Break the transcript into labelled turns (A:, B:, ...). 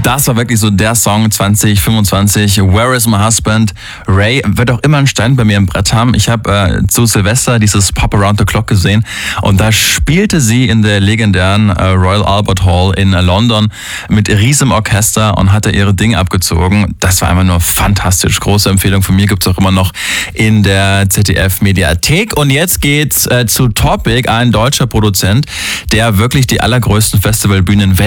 A: Das war wirklich so der Song 2025. Where is my husband? Ray wird auch immer einen Stein bei mir im Brett haben. Ich habe zu Silvester dieses Pop Around the Clock gesehen und da spielte sie in der legendären Royal Albert Hall in London mit riesigem Orchester und hatte ihre Dinge abgezogen. Das war einfach nur fantastisch. Große Empfehlung von mir, gibt's auch immer noch in der ZDF-Mediathek. Und jetzt geht's zu Topic, ein deutscher Produzent, der wirklich die allergrößten Festivalbühnen